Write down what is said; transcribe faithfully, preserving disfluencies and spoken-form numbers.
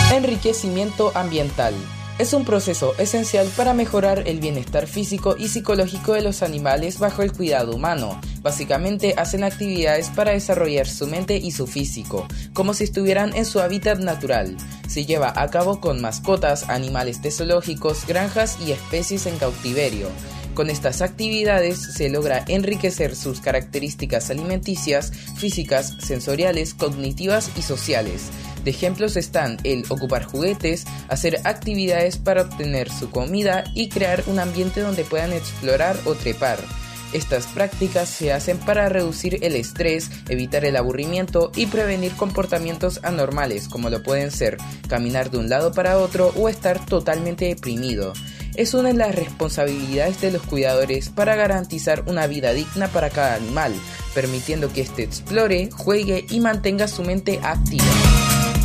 Enriquecimiento ambiental. Es un proceso esencial para mejorar el bienestar físico y psicológico de los animales bajo el cuidado humano. Básicamente hacen actividades para desarrollar su mente y su físico, como si estuvieran en su hábitat natural. Se lleva a cabo con mascotas, animales de zoológicos, granjas y especies en cautiverio. Con estas actividades se logra enriquecer sus características alimenticias, físicas, sensoriales, cognitivas y sociales. De ejemplos están el ocupar juguetes, hacer actividades para obtener su comida y crear un ambiente donde puedan explorar o trepar. Estas prácticas se hacen para reducir el estrés, evitar el aburrimiento y prevenir comportamientos anormales como lo pueden ser caminar de un lado para otro o estar totalmente deprimido. Es una de las responsabilidades de los cuidadores para garantizar una vida digna para cada animal, permitiendo que éste explore, juegue y mantenga su mente activa.